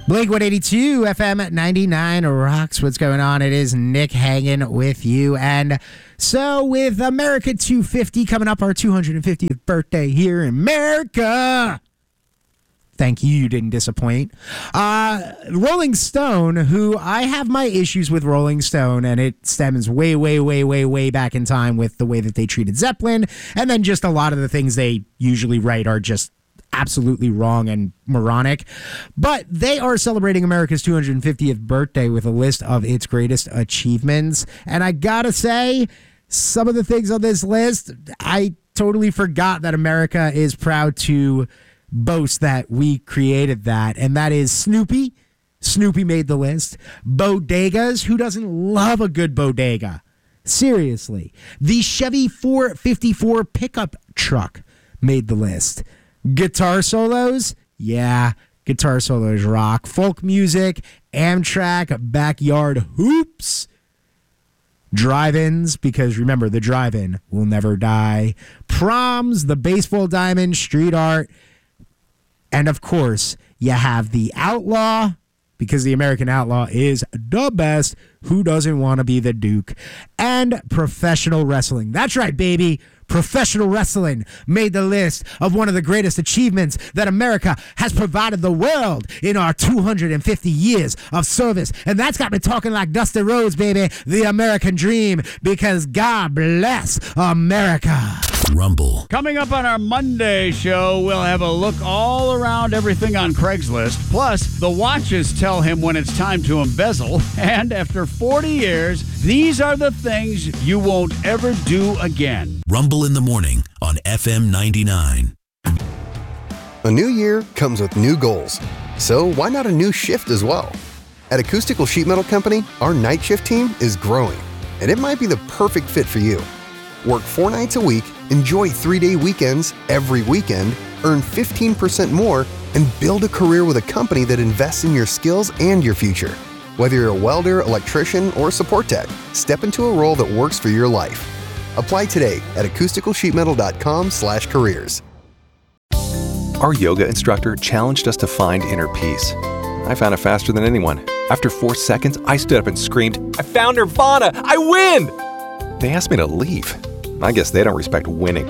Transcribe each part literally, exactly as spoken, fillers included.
Blink one eighty-two, F M ninety-nine rocks. What's going on? It is Nick hanging with you. And so with America two fifty coming up, our two hundred fiftieth birthday here in America. Thank you, you didn't disappoint. Uh, Rolling Stone, who I have my issues with Rolling Stone, and it stems way, way, way, way, way back in time with the way that they treated Zeppelin, and then just a lot of the things they usually write are just absolutely wrong and moronic. But they are celebrating America's two hundred fiftieth birthday with a list of its greatest achievements. And I gotta say, some of the things on this list, I totally forgot that America is proud to boast that we created that. And that is Snoopy. Snoopy made the list. Bodegas. Who doesn't love a good bodega? Seriously. The Chevy four fifty-four pickup truck made the list. Guitar solos? Yeah, guitar solos rock. Folk music, Amtrak, backyard hoops. Drive-ins, because remember, the drive-in will never die. Proms, the baseball diamond, street art. And of course, you have the outlaw, because the American outlaw is the best. Who doesn't want to be the Duke? And professional wrestling. That's right, baby. Professional wrestling made the list of one of the greatest achievements that America has provided the world in our two hundred fifty years of service. And that's got me talking like Dusty Rhodes, baby. The American dream, because God bless America. Rumble. Coming up on our Monday show, we'll have a look all around everything on Craigslist. Plus, the watches tell him when it's time to embezzle. And after forty years, these are the things you won't ever do again. Rumble in the morning on F M ninety-nine. A new year comes with new goals. So why not a new shift as well? At Acoustical Sheet Metal Company, our night shift team is growing, and it might be the perfect fit for you. Work four nights a week, enjoy three-day weekends every weekend, earn fifteen percent more, and build a career with a company that invests in your skills and your future. Whether you're a welder, electrician, or support tech, step into a role that works for your life. Apply today at acoustical sheet metal dot com slash careers. Our yoga instructor challenged us to find inner peace. I found it faster than anyone. After four seconds, I stood up and screamed, "I found Nirvana! I win!" They asked me to leave. I guess they don't respect winning.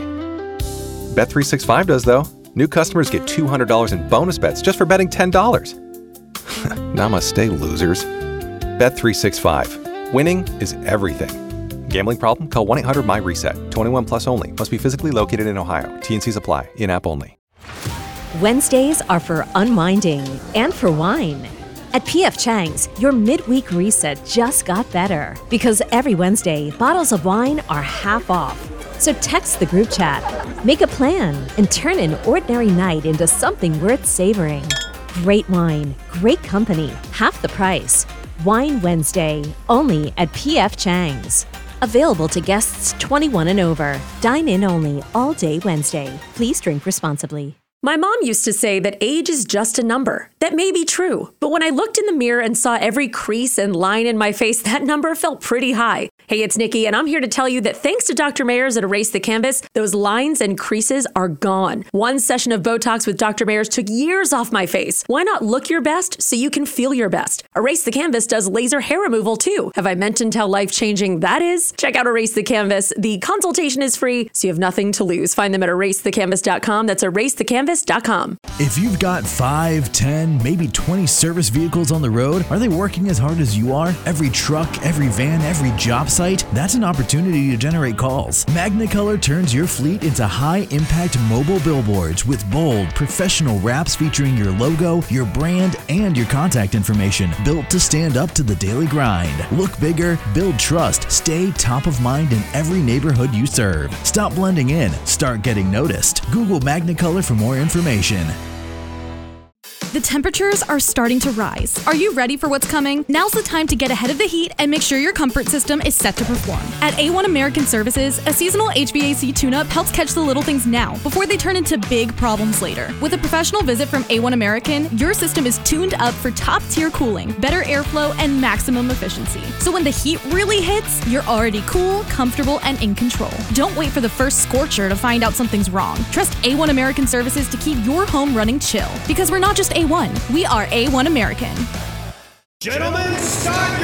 Bet three sixty-five does, though. New customers get two hundred dollars in bonus bets just for betting ten dollars. Namaste, losers. Bet three sixty-five. Winning is everything. Gambling problem? Call one eight hundred my reset. twenty-one plus only. Must be physically located in Ohio. T N Cs apply. In-app only. Wednesdays are for unwinding and for wine. At P F Chang's, your midweek reset just got better. Because every Wednesday, bottles of wine are half off. So text the group chat, make a plan, and turn an ordinary night into something worth savoring. Great wine, great company, half the price. Wine Wednesday, only at P F Chang's. Available to guests twenty-one and over. Dine in only all day Wednesday. Please drink responsibly. My mom used to say that age is just a number. That may be true, but when I looked in the mirror and saw every crease and line in my face, that number felt pretty high. Hey, it's Nikki, and I'm here to tell you that thanks to Doctor Mayers at Erase the Canvas, those lines and creases are gone. One session of Botox with Doctor Mayers took years off my face. Why not look your best so you can feel your best? Erase the Canvas does laser hair removal too. Have I mentioned how life-changing that is? Check out Erase the Canvas. The consultation is free, so you have nothing to lose. Find them at erase the canvas dot com. That's erase the canvas dot com. If you've got five, ten, maybe twenty service vehicles on the road, are they working as hard as you are? Every truck, every van, every job site? That's an opportunity to generate calls. Magnicolor turns your fleet into high-impact mobile billboards with bold, professional wraps featuring your logo, your brand, and your contact information, built to stand up to the daily grind. Look bigger, build trust, stay top of mind in every neighborhood you serve. Stop blending in, start getting noticed. Google Magnicolor for more information. The temperatures are starting to rise. Are you ready for what's coming? Now's the time to get ahead of the heat and make sure your comfort system is set to perform. At A one American Services, a seasonal H V A C tune-up helps catch the little things now before they turn into big problems later. With a professional visit from A one American, your system is tuned up for top-tier cooling, better airflow, and maximum efficiency. So when the heat really hits, you're already cool, comfortable, and in control. Don't wait for the first scorcher to find out something's wrong. Trust A one American Services to keep your home running chill. Because we're not just A one. We are A one American. Gentlemen, start